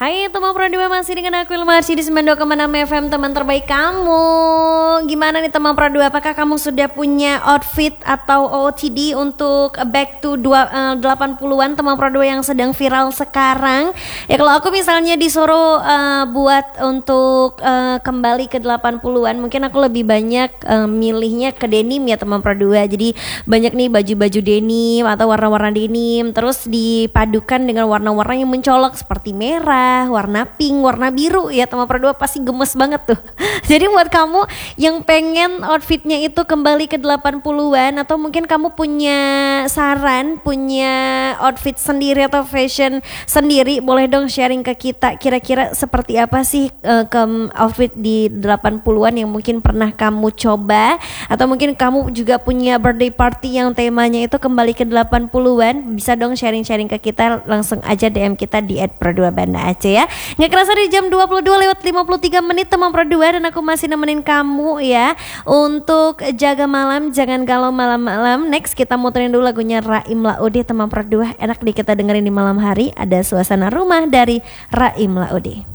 Hai teman Pro 2, masih dengan aku Ilma Arsy di 92,6 FM, teman terbaik kamu. Gimana nih teman Pro 2, apakah kamu sudah punya outfit atau OOTD untuk back to 80-an teman Pro 2 yang sedang viral sekarang? Ya kalau aku misalnya disuruh buat untuk kembali ke 80-an, mungkin aku lebih banyak milihnya ke denim ya teman Pro 2. Jadi banyak nih baju-baju denim atau warna-warna denim, terus dipadukan dengan warna-warna yang mencolok seperti merah, warna pink, warna biru ya teman Pro 2, pasti gemes banget tuh. Jadi buat kamu yang pengen outfitnya itu kembali ke 80-an atau mungkin kamu punya saran, punya outfit sendiri atau fashion sendiri, boleh dong sharing ke kita kira-kira seperti apa sih ke outfit di 80-an yang mungkin pernah kamu coba, atau mungkin kamu juga punya birthday party yang temanya itu kembali ke 80-an, bisa dong sharing-sharing ke kita, langsung aja DM kita di @pro2banda Aceh ya. Nggak kerasa di jam 22:53 teman Pro 2, dan aku masih nemenin kamu ya untuk jaga malam, jangan galau malam-malam. Next kita muterin dulu lagunya Raim Laudi teman Pro 2, enak di kita dengerin di malam hari, ada suasana rumah dari Raim Laudi.